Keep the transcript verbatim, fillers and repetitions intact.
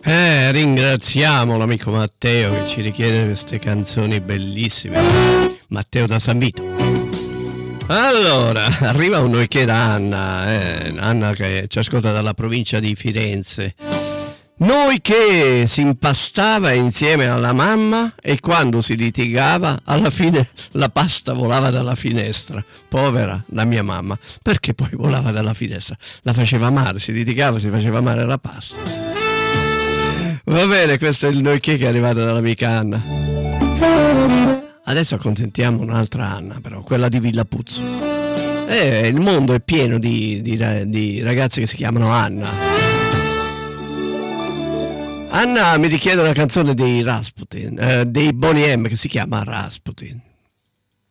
Eh, ringraziamo l'amico Matteo che ci richiede queste canzoni bellissime. Matteo da San Vito. Allora, arriva un noi che da Anna, eh, Anna che ci ascolta dalla provincia di Firenze. Noi che si impastava insieme alla mamma e quando si litigava alla fine la pasta volava dalla finestra. Povera la mia mamma, perché poi volava dalla finestra? La faceva male, si litigava, si faceva male la pasta. Va bene, questo è il noi che è arrivato dall'amica Anna. Adesso accontentiamo un'altra Anna, però, quella di Villapuzzo. Eh, il mondo è pieno di, di, di ragazzi che si chiamano Anna. Anna mi richiede una canzone dei Rasputin, eh, dei Boney M, che si chiama Rasputin.